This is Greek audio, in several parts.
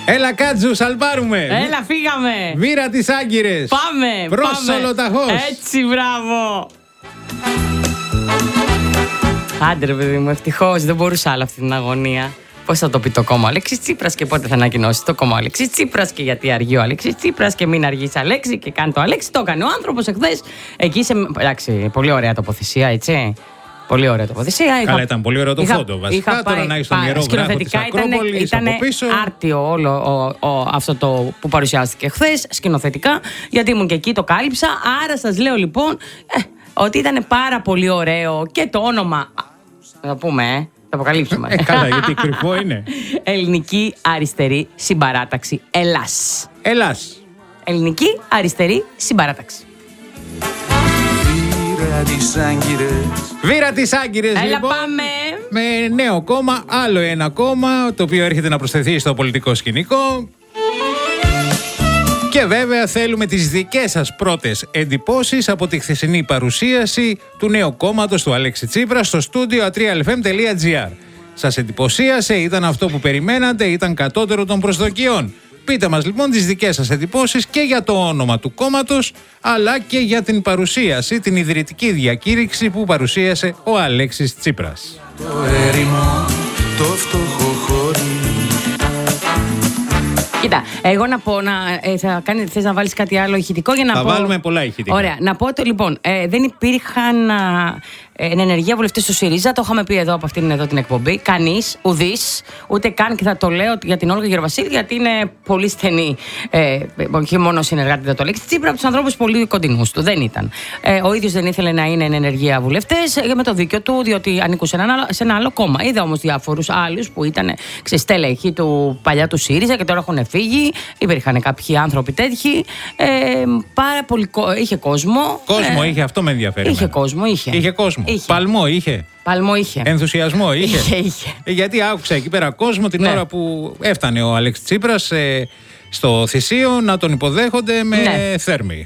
Έλα Κάτζου, σαλπάρουμε. Έλα, φύγαμε. Βήρα τις Άγκυρες. Πάμε. Προς Ολοταχώς. Έτσι, μπράβο. Άντε ρε παιδί μου, ευτυχώς δεν μπορούσα άλλο αυτή την αγωνία. Πώς θα το πει το κόμμα Αλέξης Τσίπρας και πότε θα ανακοινώσει το κόμμα Αλέξης Τσίπρας και γιατί αργεί ο Αλέξης Τσίπρας και μην αργείς Αλέξη και κάνει το Αλέξη. Το έκανε ο άνθρωπος εχθές. Εκεί σε. Εντάξει, πολύ ωραία τοποθεσία, έτσι. Πολύ ωραία τοποθεσία. Καλά, ήταν πολύ ωραίο το φώτο. Βασικά τώρα να έχει τον ιερό γράφο της Ακρόπολης από πίσω. Ήταν άρτιο όλο αυτό το που παρουσιάστηκε χθες, σκηνοθετικά, γιατί ήμουν και εκεί, το κάλυψα. Άρα σας λέω λοιπόν ότι ήταν πάρα πολύ ωραίο και το όνομα. Να το πούμε, το αποκαλύψουμε. Καλά, γιατί κρυφό είναι. Ελληνική Αριστερή Συμπαράταξη Ελλάς. Ελλάς. Ελληνική Αριστερή Συμπαράταξη. Βήρα τις Άγκυρες. Έλα, λοιπόν, πάμε. Με νέο κόμμα, άλλο ένα κόμμα το οποίο έρχεται να προσθεθεί στο πολιτικό σκηνικό. Και βέβαια θέλουμε τις δικές σας πρώτες εντυπώσεις από τη χθεσινή παρουσίαση του νέου κόμματος του Αλέξη Τσίπρα στο στούντιο a3lfm.gr. Σας εντυπωσίασε, ήταν αυτό που περιμένατε, ήταν κατώτερο των προσδοκιών? Πείτε μας λοιπόν τις δικές σας εντυπώσεις και για το όνομα του κόμματος, αλλά και για την παρουσίαση, την ιδρυτική διακήρυξη που παρουσίασε ο Αλέξης Τσίπρας. Το έρημο, το φτωχό χωρί. Κοίτα, εγώ να πω, θες να βάλεις κάτι άλλο ηχητικό για να Θα πω. βάλουμε πολλά ηχητικά. Ωραία, να πω το λοιπόν, δεν υπήρχαν ενεργεία βουλευτές του ΣΥΡΙΖΑ, το είχαμε πει εδώ από αυτήν εδώ την εκπομπή. Κανείς, ουδής, ούτε καν, και θα το λέω για την Όλγα Γεροβασίλη, γιατί είναι πολύ στενή, όχι μόνο συνεργάτη του Αλέξη Τσίπρα, από τους ανθρώπους πολύ κοντινούς του. Δεν ήταν. Ο ίδιος δεν ήθελε να είναι ενεργεία βουλευτές, με το δίκιο του, διότι ανήκούσε σε ένα άλλο κόμμα. Είδα όμως διάφορους άλλους που ήταν στέλεχοι του παλιά του ΣΥΡΙΖΑ και τώρα έχουν φύγει. Υπήρχαν κάποιοι άνθρωποι τέτοιοι. Πάρα πολύ. Είχε κόσμο. Κόσμο είχε, αυτό με ενδιαφέρει. Είχε κόσμο, είχε κόσμο. Είχε. Παλμό είχε. Παλμό είχε. Ενθουσιασμό είχε. Είχε. Γιατί άκουσα εκεί πέρα κόσμο την ώρα που έφτανε ο Αλέξης Τσίπρας στο Θησίο να τον υποδέχονται με θέρμη.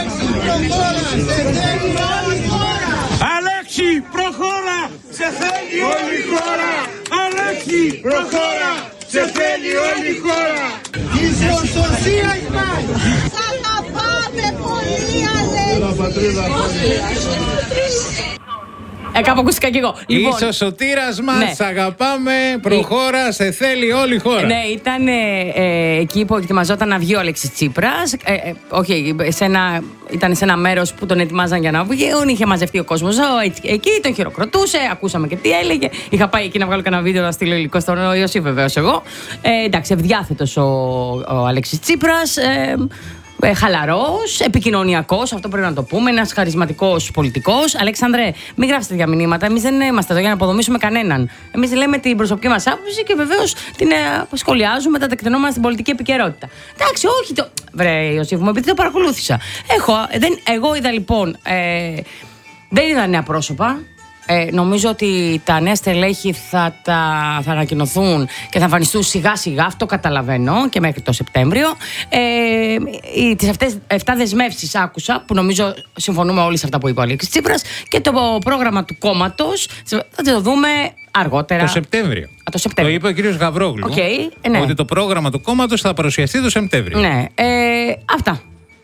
Αλέξη, προχώρα! Σε θέλει όλη η χώρα! Αλέξη, προχώρα! Σε θέλει όλη η χώρα! Η σωστοσία υπάρχει! Σ' αγαπάμε πολύ, Αλέξη! Κάπου ακούστηκα κι εγώ. Λοιπόν, είσαι ο σωτήρας μας, ναι. Αγαπάμε, προχώρα, σε θέλει όλη η χώρα. Ναι, ήταν εκεί που ετοιμαζόταν να βγει ο Αλέξης Τσίπρας. Όχι, ήταν σε ένα μέρος που τον ετοιμάζαν για να βγουν. Είχε μαζευτεί ο κόσμος εκεί, τον χειροκροτούσε, ακούσαμε και τι έλεγε. Είχα πάει εκεί να βγάλω κανένα βίντεο να στείλω υλικό στον Ιωσή, βεβαίως εγώ. Εντάξει, ευδιάθετος ο Αλέξης Τσίπρας. Χαλαρός, επικοινωνιακός, αυτό πρέπει να το πούμε. Ένας χαρισματικός πολιτικός. Αλέξανδρε, μην γράφετε τέτοια μηνύματα. Εμείς δεν είμαστε εδώ για να αποδομήσουμε κανέναν. Εμείς λέμε την προσωπική μας άποψη και βεβαίως την σχολιάζουμε, τα τεκτενόμαστε στην πολιτική επικαιρότητα. Εντάξει, όχι το. Βρε, Ιωσήφ μου, επειδή το παρακολούθησα. Εγώ είδα λοιπόν. Δεν είδα νέα πρόσωπα. Νομίζω ότι τα νέα στελέχη θα ανακοινωθούν και θα εμφανιστούν σιγά σιγά, αυτό καταλαβαίνω, και μέχρι το Σεπτέμβριο. Τις αυτές 7 δεσμεύσεις άκουσα, που νομίζω συμφωνούμε όλοι σε αυτά που είπε ο Αλέξης Τσίπρας, και το πρόγραμμα του κόμματος θα το δούμε αργότερα. Το Σεπτέμβριο. Το είπε ο κύριος Γαβρόγλου. Ναι. Ότι το πρόγραμμα του κόμματος θα παρουσιαστεί το Σεπτέμβριο. Ναι. Αυτά.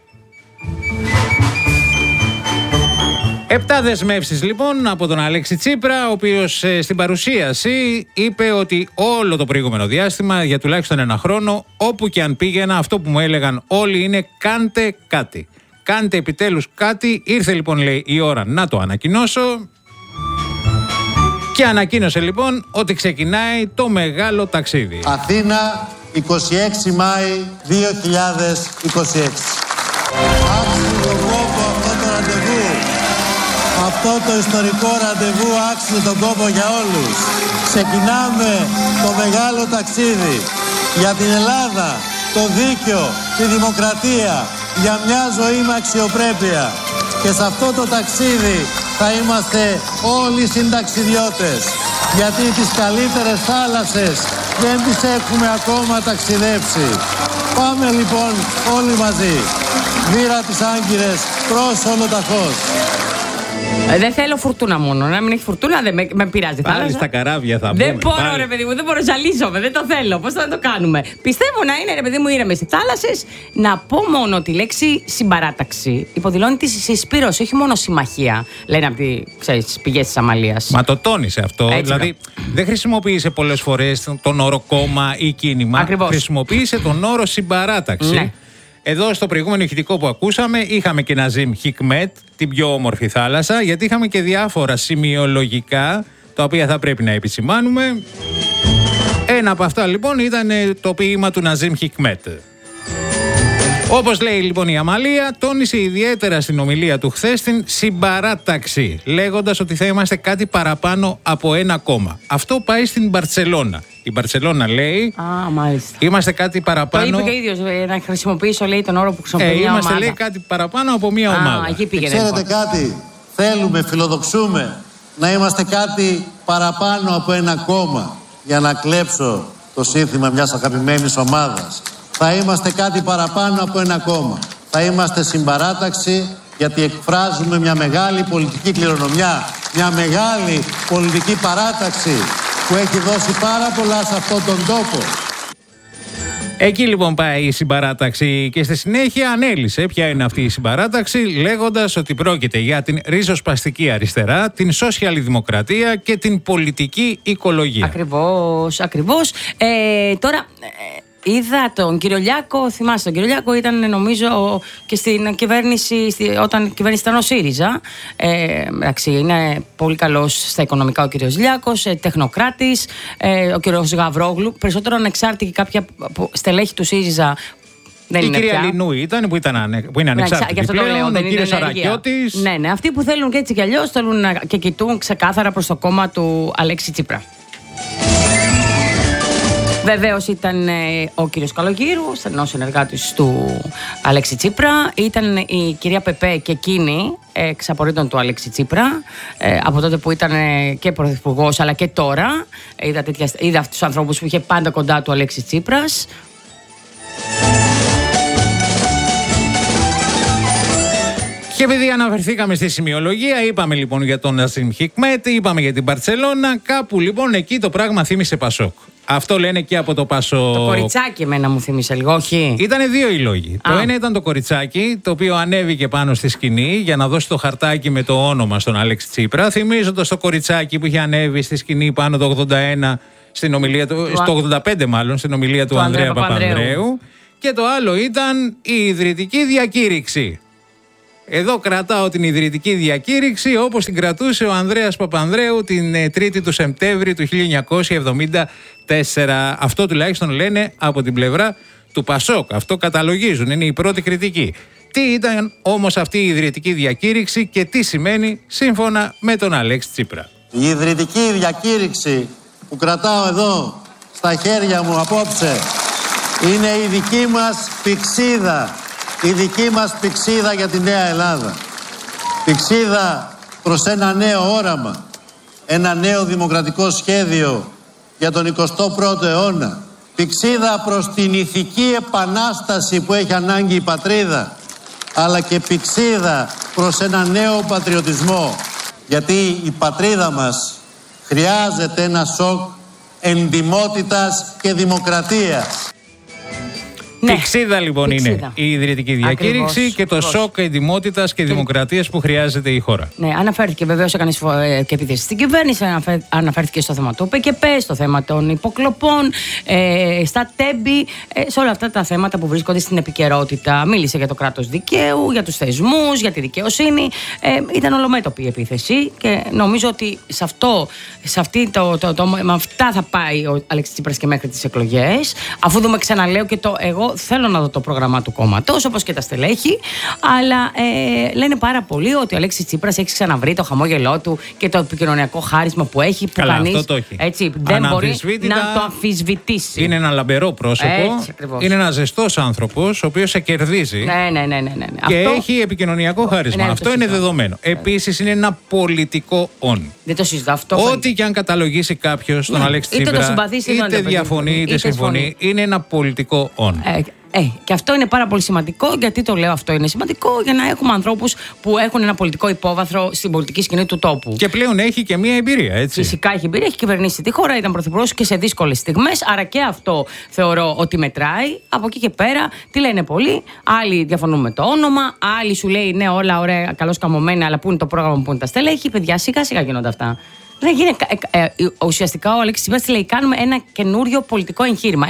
7 δεσμεύσεις λοιπόν από τον Αλέξη Τσίπρα, ο οποίος στην παρουσίαση είπε ότι όλο το προηγούμενο διάστημα, για τουλάχιστον ένα χρόνο, όπου και αν πήγαινα, αυτό που μου έλεγαν όλοι είναι κάντε κάτι. Κάντε επιτέλους κάτι. Ήρθε λοιπόν, λέει, η ώρα να το ανακοινώσω. Και ανακοίνωσε λοιπόν ότι ξεκινάει το μεγάλο ταξίδι. Αθήνα, 26 Μάη 2026. Αυτό το ιστορικό ραντεβού άξιζε τον κόπο για όλους. Ξεκινάμε το μεγάλο ταξίδι για την Ελλάδα, το δίκαιο, τη δημοκρατία, για μια ζωή με αξιοπρέπεια. Και σε αυτό το ταξίδι θα είμαστε όλοι συνταξιδιώτες, γιατί τις καλύτερες θάλασσες δεν τις έχουμε ακόμα ταξιδέψει. Πάμε λοιπόν όλοι μαζί. Βήρα τις Άγκυρες προς Ολοταχώς. Δεν θέλω φουρτούνα μόνο. Να μην έχει φουρτούνα δεν με πειράζει. Πάλι στα καράβια θα μπούμε. Δεν μπορώ, ρε παιδί μου, δεν μπορώ, ζαλίζομαι, δεν το θέλω. Πώς θα το κάνουμε? Πιστεύω να είναι, ρε παιδί μου, ήρεμες οι θάλασσες. Να πω μόνο τη λέξη συμπαράταξη υποδηλώνει τη συσπήρωση, όχι μόνο συμμαχία. Λένε από τις πηγές της Αμαλίας. Μα το τόνισε αυτό. Έτσι, δηλαδή, δεν χρησιμοποίησε πολλές φορές τον όρο κόμμα ή κίνημα. Ακριβώς. Χρησιμοποίησε τον όρο συμπαράταξη. Ναι. Εδώ στο προηγούμενο ηχητικό που ακούσαμε είχαμε και Ναζίμ Χικμέτ, την πιο όμορφη θάλασσα, γιατί είχαμε και διάφορα σημειολογικά τα οποία θα πρέπει να επισημάνουμε. Ένα από αυτά λοιπόν ήταν το ποίημα του Ναζίμ Χικμέτ. Όπως λέει λοιπόν η Αμαλία, τόνισε ιδιαίτερα στην ομιλία του χθες την συμπαράταξη, λέγοντας ότι θα είμαστε κάτι παραπάνω από ένα κόμμα. Αυτό πάει στην Μπαρτσελώνα. Η Μπαρτσελώνα λέει, μάλιστα. Είμαστε κάτι παραπάνω. Το είπε και ίδιος, να χρησιμοποιήσω λέει τον όρο που χρησιμοποιεί μια είμαστε ομάδα. Λέει κάτι παραπάνω από μια ομάδα. Εκεί πήγαινε, Ξέρετε λοιπόν. κάτι, θέλουμε, φιλοδοξούμε να είμαστε κάτι παραπάνω από ένα κόμμα. Για να κλέψω το σύνθημα μιας αγαπημένης ομάδας. Θα είμαστε κάτι παραπάνω από ένα κόμμα. Θα είμαστε συμπαράταξη, γιατί εκφράζουμε μια μεγάλη πολιτική κληρονομιά, μια μεγάλη πολιτική παράταξη που έχει δώσει πάρα πολλά σε αυτόν τον τόπο. Εκεί λοιπόν πάει η συμπαράταξη και στη συνέχεια ανέλησε ποια είναι αυτή η συμπαράταξη, λέγοντας ότι πρόκειται για την ριζοσπαστική αριστερά, την σοσιαλδημοκρατία και την πολιτική οικολογία. Ακριβώς. Τώρα... είδα τον κύριο Λιάκο, θυμάστε τον κύριο Λιάκο, ήταν νομίζω και στην κυβέρνηση, όταν η κυβέρνηση ήταν ο ΣΥΡΙΖΑ. Εντάξει, είναι πολύ καλός στα οικονομικά ο κύριος Λιάκος, τεχνοκράτης, ο κύριος Γαβρόγλου, περισσότερο ανεξάρτητη κάποια στελέχη του ΣΥΡΙΖΑ. Δεν η κυρία Λινού ήταν, που είναι ανεξάρτητη πλέον, ο κύριος Αρακιώτης. Ναι, αυτοί που θέλουν και έτσι κι αλλιώς θέλουν και κοιτούν ξεκάθαρα προς το κόμμα του Αλέξη Τσίπρα. Βεβαίως ήταν ο κύριος Καλογύρου, στενός συνεργάτης του Αλέξη Τσίπρα. Ήταν η κυρία Πεπέ και εκείνη εξ απορρίτων του Αλέξη Τσίπρα, από τότε που ήταν και πρωθυπουργός αλλά και τώρα. Είδα αυτούς τους ανθρώπους που είχε πάντα κοντά του Αλέξη Τσίπρας. Και επειδή αναφερθήκαμε στη σημειολογία, είπαμε λοιπόν για τον Ναζίμ Χικμέτ, είπαμε για την Μπαρτσελώνα, κάπου λοιπόν εκεί το πράγμα θύμισε Πασόκ. Αυτό λένε και από το Πασόκ. Το κοριτσάκι εμένα μου θύμισε λίγο, όχι? Ήτανε δύο οι λόγοι. Το ένα ήταν το κοριτσάκι, το οποίο ανέβηκε πάνω στη σκηνή για να δώσει το χαρτάκι με το όνομα στον Αλέξη Τσίπρα, θυμίζοντας το κοριτσάκι που είχε ανέβει στη σκηνή πάνω το 81, στην ομιλία στο 85 μάλλον, στην ομιλία του Ανδρέα Παπανδρέου. Και το άλλο ήταν η ιδρυτική διακήρυξη. Εδώ κρατάω την ιδρυτική διακήρυξη όπως την κρατούσε ο Ανδρέας Παπανδρέου την 3η του Σεπτέμβρη του 1974. Αυτό τουλάχιστον λένε από την πλευρά του Πασόκ. Αυτό καταλογίζουν, είναι η πρώτη κριτική. Τι ήταν όμως αυτή η ιδρυτική διακήρυξη και τι σημαίνει σύμφωνα με τον Αλέξη Τσίπρα? Η ιδρυτική διακήρυξη που κρατάω εδώ στα χέρια μου απόψε είναι η δική μας πηξίδα. Η δική μας πηξίδα για τη Νέα Ελλάδα. Πηξίδα προς ένα νέο όραμα. Ένα νέο δημοκρατικό σχέδιο για τον 21ο αιώνα. Πηξίδα προς την ηθική επανάσταση που έχει ανάγκη η πατρίδα. Αλλά και πηξίδα προς ένα νέο πατριωτισμό. Γιατί η πατρίδα μας χρειάζεται ένα σοκ εντιμότητας και δημοκρατίας. Ναι. Πηξίδα λοιπόν είναι η ιδρυτική διακήρυξη και το σοκ εντιμότητας και δημοκρατίας που χρειάζεται η χώρα. Ναι, αναφέρθηκε βεβαίως, έκανε και επίθεση στην κυβέρνηση, αναφέρθηκε στο θέμα του ΠΚΠ, στο θέμα των υποκλοπών, στα τέμπη, σε όλα αυτά τα θέματα που βρίσκονται στην επικαιρότητα. Μίλησε για το κράτος δικαίου, για τους θεσμούς, για τη δικαιοσύνη. Ήταν ολομέτωπη η επίθεση και νομίζω ότι με αυτά θα πάει ο Αλέξης Τσίπρας και μέχρι τις εκλογές. Αφού δούμε, ξαναλέω, και εγώ θέλω να δω το πρόγραμμα του κόμματος, όπως και τα στελέχη, αλλά λένε πάρα πολύ ότι ο Αλέξης Τσίπρας έχει ξαναβρει το χαμόγελό του και το επικοινωνιακό χάρισμα που έχει, που κανείς δεν μπορεί να το αμφισβητήσει. Είναι ένα λαμπερό πρόσωπο, είναι ένας ζεστός άνθρωπος, ο οποίος σε κερδίζει και έχει επικοινωνιακό χάρισμα. Αυτό είναι δεδομένο. Επίσης είναι ένα πολιτικό όν. Δεν το συζητώ αυτό. Ό,τι και αν καταλογίσει κάποιος τον Αλέξη Τσίπρα, είτε διαφωνεί είτε συμφωνεί, είναι ένα πολιτικό όν. Και αυτό είναι πάρα πολύ σημαντικό. Γιατί το λέω αυτό είναι σημαντικό? Για να έχουμε ανθρώπους που έχουν ένα πολιτικό υπόβαθρο στην πολιτική σκηνή του τόπου. Και πλέον έχει και μία εμπειρία, έτσι. Φυσικά έχει εμπειρία, έχει κυβερνήσει τη χώρα, ήταν πρωθυπουργός και σε δύσκολες στιγμές. Άρα και αυτό θεωρώ ότι μετράει. Από εκεί και πέρα, τι λένε πολλοί. Άλλοι διαφωνούν με το όνομα, άλλοι σου λέει ναι, όλα ωραία, καλώς καμωμένα, αλλά πού είναι το πρόγραμμα, πού είναι τα στελέχη. Παιδιά, σιγά-σιγά γίνονται αυτά. Δεν γίνεται. Ουσιαστικά ο Αλέξης Τσίπρας λέει: κάνουμε ένα καινούριο πολιτικό εγχείρημα.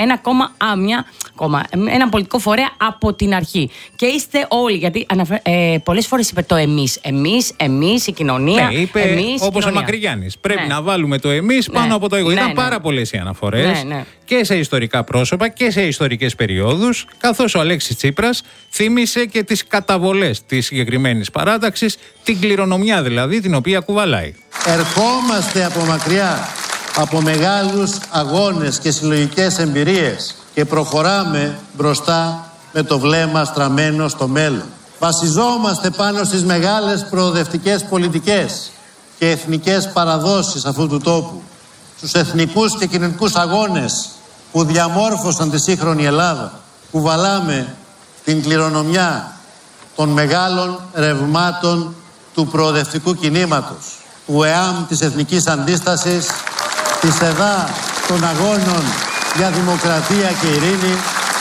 Ένα πολιτικό φορέα από την αρχή. Και είστε όλοι, γιατί πολλές φορές είπε το εμείς. Εμείς, η κοινωνία. Ναι, είπε όπως ο Μακρυγιάννης. Πρέπει να βάλουμε το εμείς πάνω από το εγώ. Ήταν πάρα πολλές οι αναφορές και σε ιστορικά πρόσωπα και σε ιστορικές περιόδους. Καθώς ο Αλέξης Τσίπρας θύμισε και τις καταβολές της συγκεκριμένης παράταξης, την κληρονομιά δηλαδή την οποία κουβαλάει. Ερχόμαστε από μακριά, από μεγάλους αγώνες και συλλογικές εμπειρίες και προχωράμε μπροστά με το βλέμμα στραμμένο στο μέλλον. Βασιζόμαστε πάνω στις μεγάλες προοδευτικές πολιτικές και εθνικές παραδόσεις αυτού του τόπου, στους εθνικούς και κοινωνικούς αγώνες που διαμόρφωσαν τη σύγχρονη Ελλάδα. Κουβαλάμε την κληρονομιά των μεγάλων ρευμάτων του προοδευτικού κινήματος, του ΕΑΜ της Εθνικής Αντίστασης, της ΕΔΑ των Αγώνων για Δημοκρατία και Ειρήνη,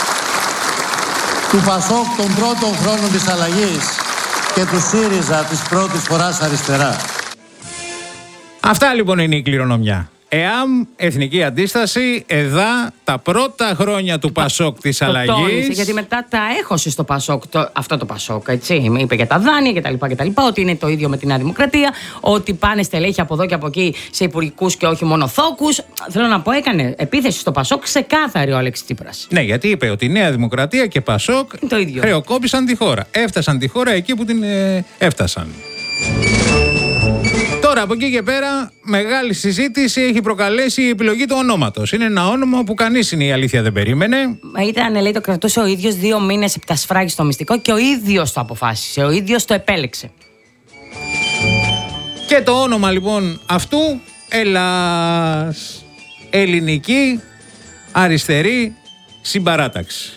του ΠΑΣΟΚ των πρώτων χρόνων της αλλαγής και του ΣΥΡΙΖΑ της πρώτης φοράς αριστερά. Αυτά λοιπόν είναι η κληρονομιά. ΕΑΜ, Εθνική Αντίσταση, ΕΔΑ, τα πρώτα χρόνια του ΠΑΣΟΚ της αλλαγής. Γιατί μετά τα έχωσε στο ΠΑΣΟΚ, αυτό το ΠΑΣΟΚ, έτσι. Είπε για τα δάνεια κτλ. Ότι είναι το ίδιο με τη Νέα Δημοκρατία, ότι πάνε στελέχη από εδώ και από εκεί σε υπουργικούς και όχι μόνο θόκους. Θέλω να πω, έκανε επίθεση στο ΠΑΣΟΚ ξεκάθαρη ο Αλέξης Τσίπρας. Ναι, γιατί είπε ότι η Νέα Δημοκρατία και ΠΑΣΟΚ χρεοκόπησαν τη χώρα. Έφτασαν τη χώρα εκεί που την έφτασαν. Τώρα από εκεί και πέρα μεγάλη συζήτηση έχει προκαλέσει η επιλογή του ονόματος. Είναι ένα όνομα που κανείς, είναι η αλήθεια, δεν περίμενε. Ήταν, λέει, το κρατούσε ο ίδιος 2 μήνες επτασφράγιστο στο μυστικό και ο ίδιος το αποφάσισε, ο ίδιος το επέλεξε. Και το όνομα λοιπόν αυτού, Ελλάς, Ελληνική Αριστερή Συμπαράταξη.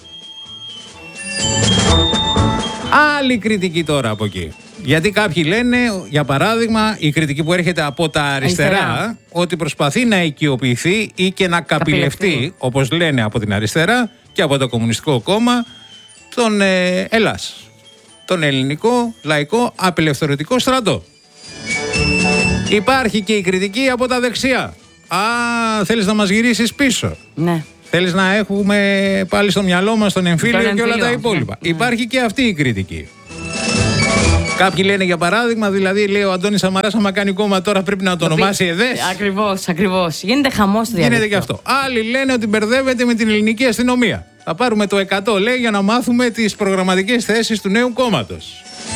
Άλλη κριτική τώρα από εκεί. Γιατί κάποιοι λένε, για παράδειγμα, η κριτική που έρχεται από τα αριστερά, ότι προσπαθεί να οικειοποιηθεί ή και να καπηλευτεί, όπως λένε από την αριστερά και από το Κομμουνιστικό Κόμμα, τον Ελλάς, τον Ελληνικό Λαϊκό Απελευθερωτικό Στρατό. Υπάρχει και η κριτική από τα δεξιά. Θέλεις να μας γυρίσεις πίσω? Ναι. Θέλεις να έχουμε πάλι στο μυαλό μας τον εμφύλιο και όλα τα υπόλοιπα? Ναι. Υπάρχει και αυτή η κριτική. Κάποιοι λένε, για παράδειγμα, δηλαδή λέει ο Αντώνης Σαμαράς, άμα κάνει κόμμα τώρα πρέπει να το ονομάσει ΕΔΕΣ. Ακριβώς. Γίνεται χαμός στο διαδίκτυο. Γίνεται και αυτό. Άλλοι λένε ότι μπερδεύεται με την ελληνική αστυνομία. Θα πάρουμε το 100, λέει, για να μάθουμε τις προγραμματικές θέσεις του νέου κόμματος.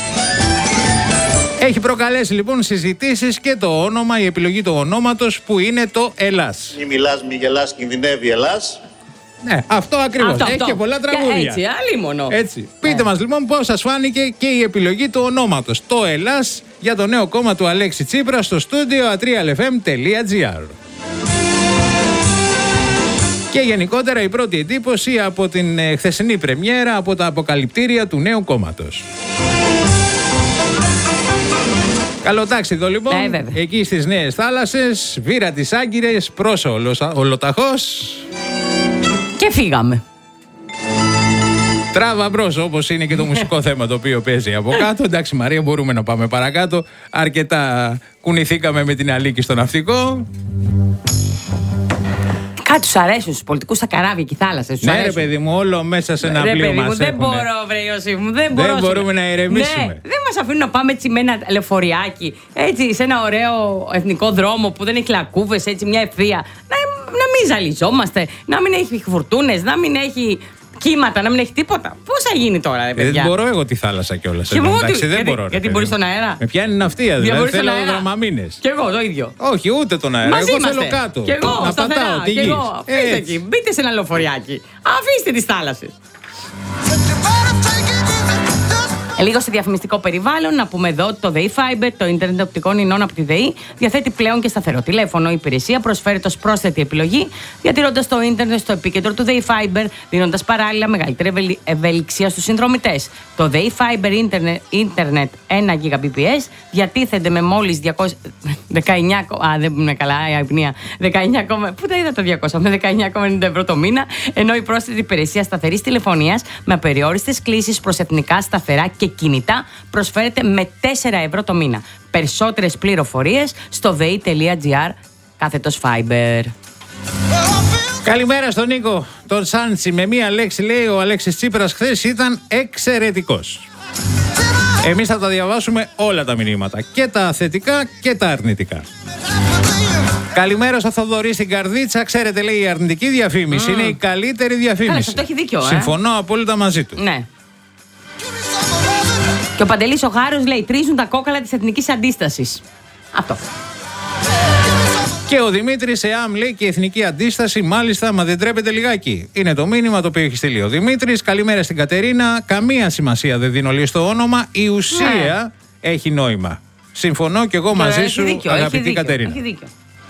Έχει προκαλέσει λοιπόν συζητήσεις και το όνομα, η επιλογή του ονόματος που είναι το Ελλάς. Μη μιλάς, μη γελάς, κινδυνεύει Ελλάς. Ναι, αυτό ακριβώς. Έχει και πολλά τραγούδια. Έτσι, αλίμονο. Έτσι. Πείτε μας λοιπόν πώς σας φάνηκε και η επιλογή του ονόματος. Το Ελλάς για το νέο κόμμα του Αλέξη Τσίπρα στο στούντιο atrialfm.gr. Και γενικότερα η πρώτη εντύπωση από την χθεσινή πρεμιέρα, από τα αποκαλυπτήρια του νέου κόμματος. Καλό τάξιδο λοιπόν, εκεί στις Νέες Θάλασσες, βήρα τις Άγκυρες, πρόσω ολοταχώς. Και φύγαμε. Τράβα μπρος, όπως είναι και το μουσικό θέμα το οποίο παίζει από κάτω. Εντάξει Μαρία, μπορούμε να πάμε παρακάτω. Αρκετά κουνηθήκαμε με την Αλίκη στο ναυτικό. Κάτι τους αρέσουν στους πολιτικούς τα καράβια και οι θάλασσες. Ναι ρε παιδί μου, όλο μέσα σε ένα πλοίο μας δεν μπορώ βρε Ιωσή μου, δεν μπορούμε να ηρεμήσουμε. Ναι, δεν μας αφήνουν να πάμε έτσι με ένα λεωφοριάκι, έτσι σε ένα ωραίο εθνικό δρόμο που δεν έχει λακκούβες, έτσι μια ευθεία. Να μην ζαλιζόμαστε, να μην έχει φουρτούνες, να μην έχει κύματα, να μην έχει τίποτα. Πώς θα γίνει τώρα, ρε παιδιά? Δεν μπορώ εγώ τη θάλασσα κιόλας. Εντάξει, δεν μπορώ. Γιατί μπορείς στον αέρα. Με πιάνει ναυτία, δηλαδή θέλω δραμαμίνες. Κι εγώ το ίδιο. Όχι, ούτε τον αέρα. Μαζί εγώ είμαστε. θέλω κάτω. Κι εγώ, να σταθερά. πατάω τη γη. Αφήστε εκεί, μπείτε σε ένα λεωφοριάκι. Αφήστε τις θάλασσες. Λίγο σε διαφημιστικό περιβάλλον, να πούμε εδώ ότι το ΔΕΗ Fiber, το ίντερνετ οπτικών ινών από τη ΔΕΗ, διαθέτει πλέον και σταθερό τηλέφωνο. Η υπηρεσία προσφέρεται ως πρόσθετη επιλογή, διατηρώντας το ίντερνετ στο επίκεντρο του ΔΕΗ Fiber, δίνοντας παράλληλα μεγαλύτερη ευελιξία στους συνδρομητές. Το ΔΕΗ Fiber ίντερνετ 1 Gbps διατίθεται με μόλις 19. Δεν είναι καλά, η αϊπνία. 19. Πού τα είδα το 200? Με 19,90 ευρώ το μήνα, ενώ η πρόσθετη υπηρεσία σταθερής τηλεφωνίας με απεριόριστες κλήσεις προς εθνικά, σταθερά και κινητά προσφέρεται με 4 ευρώ το μήνα. Περισσότερες πληροφορίες στο dei.gr/Fiber. Καλημέρα στον Νίκο, τον Σάντσι. Με μία λέξη λέει ο Αλέξης Τσίπρας χθες ήταν εξαιρετικός. Εμείς θα τα διαβάσουμε όλα τα μηνύματα, και τα θετικά και τα αρνητικά. Καλημέρα στο Θοδωρή στην Καρδίτσα. Ξέρετε, λέει, η αρνητική διαφήμιση είναι η καλύτερη διαφήμιση. Αυτό έχει δίκιο, Συμφωνώ απόλυτα μαζί του. Ναι. Και ο Παντελής ο Χάρος λέει: τρίζουν τα κόκαλα της εθνικής αντίστασης. Αυτό. Και ο Δημήτρης ΕΑΜ λέει και η εθνική αντίσταση, μάλιστα, μα δεν τρέπεται λιγάκι. Είναι το μήνυμα το οποίο έχει στείλει ο Δημήτρης. Καλημέρα στην Κατερίνα. Καμία σημασία δεν δίνω λέει στο όνομα. Η ουσία έχει νόημα. Συμφωνώ και εγώ μαζί σου, δίκιο, αγαπητή Κατερίνα. Έχει δίκιο.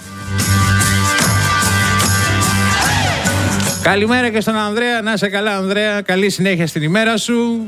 Καλημέρα και στον Ανδρέα. Να είσαι καλά, Ανδρέα. Καλή συνέχεια στην ημέρα σου.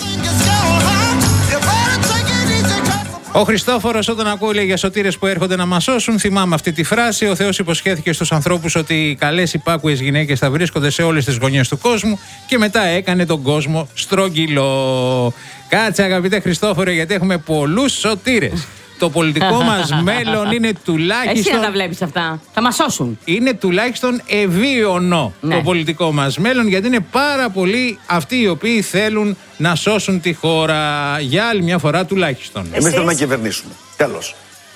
Ο Χριστόφορος, όταν ακούει λέει, για σωτήρες που έρχονται να μας σώσουν, θυμάμαι αυτή τη φράση. Ο Θεός υποσχέθηκε στους ανθρώπους ότι οι καλές υπάκουες γυναίκες θα βρίσκονται σε όλες τις γωνιές του κόσμου και μετά έκανε τον κόσμο στρογγυλό. Κάτσε, αγαπητέ Χριστόφορε, γιατί έχουμε πολλούς σωτήρες. Το πολιτικό μας μέλλον είναι τουλάχιστον. Εσύ να τα βλέπεις αυτά. Θα μας σώσουν. Είναι τουλάχιστον ευίωνο το πολιτικό μας μέλλον, γιατί είναι πάρα πολλοί αυτοί οι οποίοι θέλουν να σώσουν τη χώρα για άλλη μια φορά τουλάχιστον. Εμείς θέλουμε να κυβερνήσουμε. Τέλος.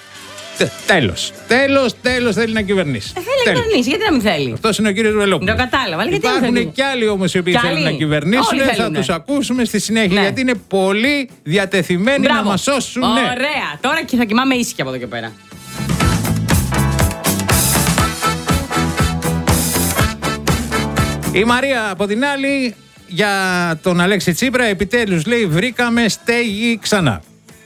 Τέλος θέλει να κυβερνήσει. Θέλει να κυβερνήσει, γιατί να μην θέλει. Αυτός είναι ο κύριος Βελόπουλος. Το κατάλαβα. Υπάρχουν και άλλοι όμως οι οποίοι θέλουν να κυβερνήσουν. Θα τους ακούσουμε στη συνέχεια, γιατί είναι πολύ διατεθειμένοι να μας σώσουν. Ωραία. Τώρα και θα κοιμάμαι ήσυχα από εδώ και πέρα. Η Μαρία από την άλλη, για τον Αλέξη Τσίπρα, επιτέλους λέει βρήκαμε στέγη ξανά.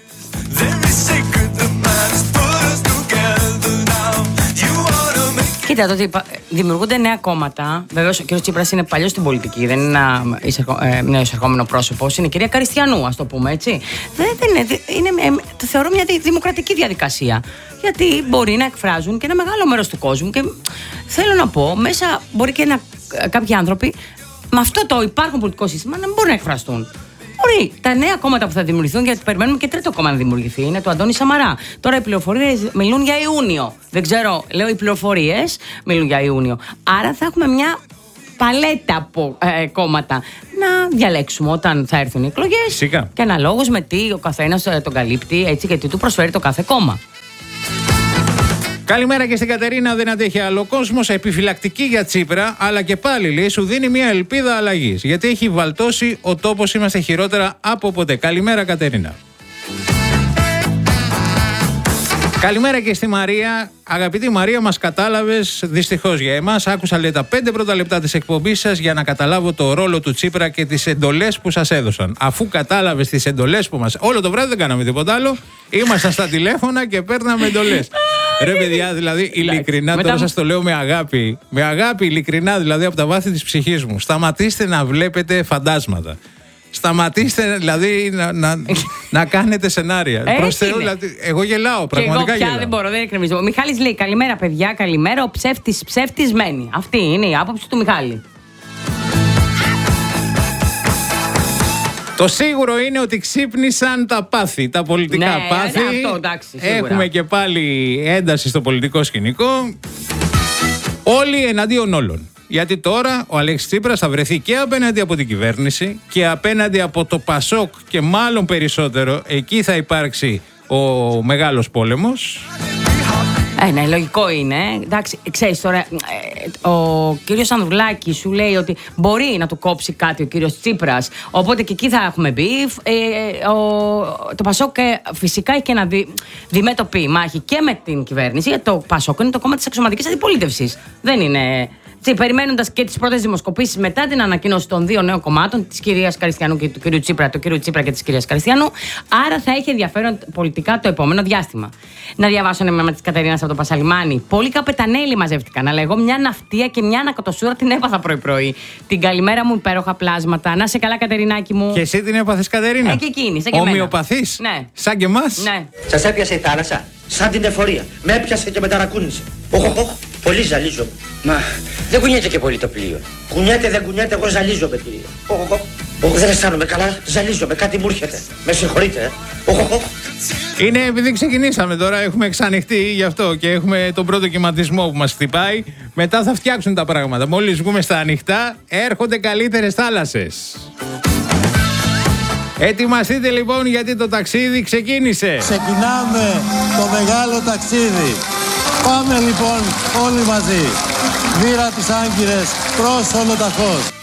Κοίτα, ότι δημιουργούνται νέα κόμματα. Βεβαίως, ο κ. Τσίπρας είναι παλιός στην πολιτική, δεν είναι ένα νέο εισερχόμενο πρόσωπο. Είναι η κυρία Καριστιανού, ας το πούμε έτσι. Το θεωρώ μια δημοκρατική διαδικασία. Γιατί μπορεί να εκφράζουν και ένα μεγάλο μέρος του κόσμου. Και θέλω να πω, μέσα μπορεί και κάποιοι άνθρωποι με αυτό το υπάρχον πολιτικό σύστημα να μην μπορούν να εκφραστούν. Μπορεί τα νέα κόμματα που θα δημιουργηθούν, γιατί περιμένουμε και τρίτο κόμμα να δημιουργηθεί, είναι το Αντώνη Σαμαρά. Τώρα οι πληροφορίες μιλούν για Ιούνιο. Δεν ξέρω, λέω οι πληροφορίες μιλούν για Ιούνιο. Άρα θα έχουμε μια παλέτα από κόμματα να διαλέξουμε όταν θα έρθουν οι εκλογές. Φυσικά. Και αναλόγως με τι ο καθένας τον καλύπτει, έτσι, και τι του προσφέρει το κάθε κόμμα. Καλημέρα και στην Κατερίνα, δεν αντέχει άλλο κόσμος. Επιφυλακτική για Τσίπρα, αλλά και πάλι λέει σου δίνει μια ελπίδα αλλαγής. Γιατί έχει βαλτώσει ο τόπος, είμαστε χειρότερα από ποτέ. Καλημέρα, Κατερίνα. Καλημέρα και στη Μαρία. Αγαπητή Μαρία, μας κατάλαβες δυστυχώς για εμάς. Άκουσα λέει τα 5 πρώτα λεπτά της εκπομπής σας για να καταλάβω το ρόλο του Τσίπρα και τις εντολές που σας έδωσαν. Αφού κατάλαβες τις εντολές που μας. Όλο το βράδυ δεν κάναμε τίποτα άλλο. Ήμασταν στα τηλέφωνα και παίρναμε εντολές. Ρε παιδιά, δηλαδή ειλικρινά, τώρα σας το λέω με αγάπη. Με αγάπη, ειλικρινά, δηλαδή από τα βάθη της ψυχής μου. Σταματήστε να βλέπετε φαντάσματα. Σταματήστε δηλαδή να κάνετε σενάρια. Προς Θεού, δηλαδή, εγώ γελάω, πραγματικά εγώ πια δεν μπορώ, δεν εκκρεμίζω. Ο Μιχάλης λέει καλημέρα παιδιά, καλημέρα, ο ψεύτης μένει. Αυτή είναι η άποψη του Μιχάλη. Το σίγουρο είναι ότι ξύπνησαν τα πάθη, τα πολιτικά πάθη. Αυτό, εντάξει, έχουμε και πάλι ένταση στο πολιτικό σκηνικό. Όλοι εναντίον όλων. Γιατί τώρα ο Αλέξης Τσίπρας θα βρεθεί και απέναντι από την κυβέρνηση και απέναντι από το Πασόκ και μάλλον περισσότερο. Εκεί θα υπάρξει ο μεγάλος πόλεμος. Ναι, λογικό είναι. Εντάξει, ξέρεις τώρα, ο κύριος Ανδρουλάκης σου λέει ότι μπορεί να του κόψει κάτι ο κύριος Τσίπρας. Οπότε και εκεί θα έχουμε μπιφ. Το Πασόκ φυσικά έχει και να διμέτωπη μάχη και με την κυβέρνηση. Γιατί το Πασόκ είναι το κόμμα της αξιωματικής αντιπολίτευσης. Δεν είναι περιμένοντας και τις πρώτες δημοσκοπήσεις μετά την ανακοίνωση των δύο νέων κομμάτων, της κυρίας Καριστιανού και του κυρίου Τσίπρα, του κυρίου Τσίπρα και της κυρίας Καριστιανού. Άρα θα έχει ενδιαφέρον πολιτικά το επόμενο διάστημα. Να διαβάσω ένα μήνυμα της Κατερίνας από το Πασαλιμάνι. Πολλοί καπετανέλοι μαζεύτηκαν, αλλά εγώ μια ναυτία και μια ανακοτοσούρα την έπαθα πρωί-πρωί. Την καλημέρα μου, υπέροχα πλάσματα. Να σε καλά, Κατερινάκη μου. Και εσύ την έπαθες, Κατερίνα? Και εκείνη, σαν και εμένα. Ομοιοπαθής? Ναι. Σαν και εμάς? Ναι. Σας έπιασε η θάλασσα? Σαν την εφορία. Με έπιασε και με ταρακούνησε. Οχ, πολύ ζαλίζομαι. Μα δεν κουνιέται και πολύ το πλοίο. Κουνιέται, δεν κουνιέται, εγώ ζαλίζομαι, κύριε. Οχ, δεν αισθάνομαι καλά, ζαλίζομαι, κάτι μου έρχεται. Με συγχωρείτε, οχ. Είναι επειδή ξεκινήσαμε τώρα, έχουμε εξανοιχτεί γι' αυτό και έχουμε τον πρώτο κυματισμό που μας χτυπάει. Μετά θα φτιάξουν τα πράγματα. Μόλις βγούμε στα ανοιχτά, έρχονται καλύτερες θάλασσες. Ετοιμαστείτε λοιπόν, γιατί το ταξίδι ξεκίνησε. Ξεκινάμε το μεγάλο ταξίδι. Πάμε λοιπόν όλοι μαζί. Μοίρα τις Άγκυρες προς Ολοταχώς.